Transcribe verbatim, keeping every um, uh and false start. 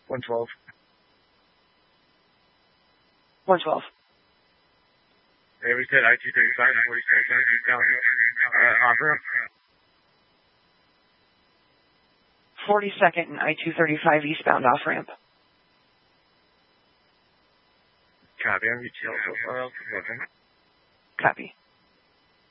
one twelve. one twelve. Hey, we said I two thirty-five, forty-second, uh, off ramp. forty-second and I two thirty-five eastbound off ramp. Copy, I'm retail so far. Copy.